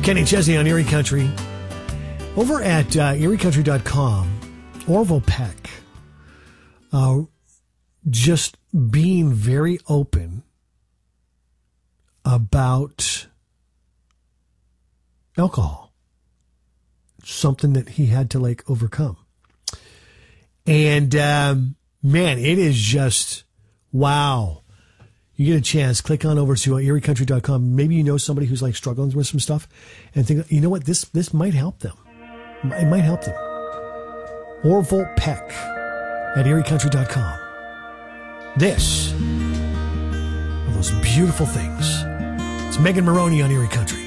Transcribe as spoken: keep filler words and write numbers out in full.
Kenny Chesney on Erie Country. Over at uh, erie country dot com, Orville Peck, uh, just being very open about alcohol. Something that he had to like overcome. And um, man, it is just wow. You get a chance, click on over to erie country dot com. Maybe you know somebody who's like struggling with some stuff and think, you know what, this this might help them. It might help them. Orville Peck at erie country dot com. This are those beautiful things. It's Megan Maroney on Erie Country.